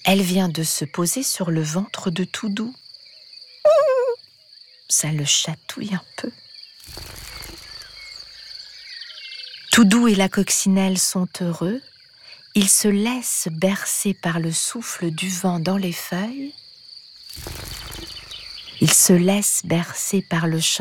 Elle vient de se poser sur le ventre de Toudou. Ça le chatouille un peu. Toudou et la coccinelle sont heureux. Ils se laissent bercer par le souffle du vent dans les feuilles. Ils se laissent bercer par le chant